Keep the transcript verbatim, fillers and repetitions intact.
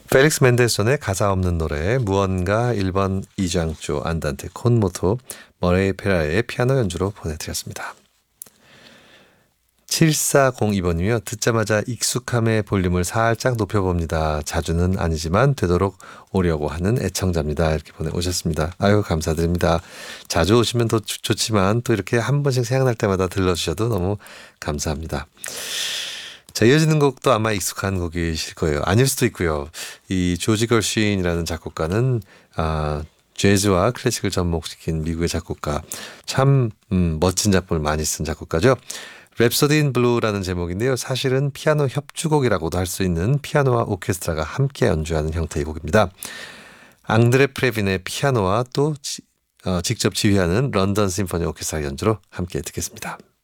펠릭스 멘델손의 가사 없는 노래 무언가 일 번 이장조 안단테 콘모토 머레이 페라의 피아노 연주로 보내드렸습니다. 칠사공이 번이며 듣자마자 익숙함의 볼륨을 살짝 높여봅니다. 자주는 아니지만 되도록 오려고 하는 애청자입니다. 이렇게 보내오셨습니다. 아유 감사드립니다. 자주 오시면 더 좋지만 또 이렇게 한 번씩 생각날 때마다 들러주셔도 너무 감사합니다. 자, 이어지는 곡도 아마 익숙한 곡이실 거예요. 아닐 수도 있고요. 이 조지 걸슈인이라는 작곡가는 아, 재즈와 클래식을 접목시킨 미국의 작곡가, 참 음, 멋진 작품을 많이 쓴 작곡가죠. 랩소디 인 블루라는 제목인데요. 사실은 피아노 협주곡이라고도 할 수 있는 피아노와 오케스트라가 함께 연주하는 형태의 곡입니다. 앙드레 프레빈의 피아노와 또 지, 어, 직접 지휘하는 런던 심포니 오케스트라 연주로 함께 듣겠습니다.